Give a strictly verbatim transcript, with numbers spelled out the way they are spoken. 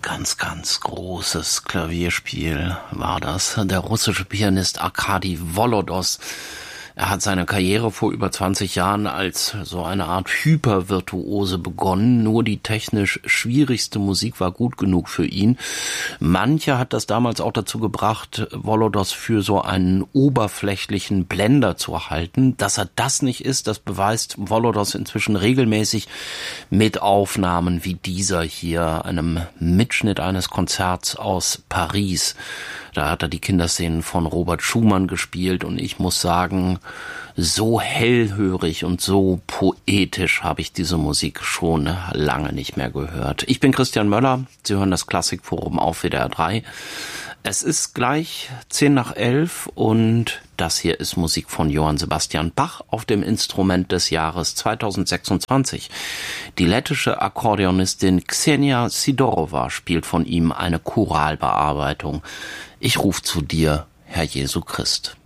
ganz, ganz großes Klavierspiel war das. Der russische Pianist Arkadi Volodos. Er hat seine Karriere vor über zwanzig Jahren als so eine Art Hypervirtuose begonnen. Nur die technisch schwierigste Musik war gut genug für ihn. Manche hat das damals auch dazu gebracht, Volodos für so einen oberflächlichen Blender zu halten. Dass er das nicht ist, das beweist Volodos inzwischen regelmäßig mit Aufnahmen wie dieser hier, einem Mitschnitt eines Konzerts aus Paris. Da hat er die Kinderszenen von Robert Schumann gespielt und ich muss sagen, so hellhörig und so poetisch habe ich diese Musik schon lange nicht mehr gehört. Ich bin Christian Möller, Sie hören das Klassikforum auf W D R drei. Es ist gleich zehn nach elf und das hier ist Musik von Johann Sebastian Bach auf dem Instrument des Jahres zweitausendsechsundzwanzig. Die lettische Akkordeonistin Ksenia Sidorova spielt von ihm eine Choralbearbeitung. Ich ruf zu dir, Herr Jesu Christ.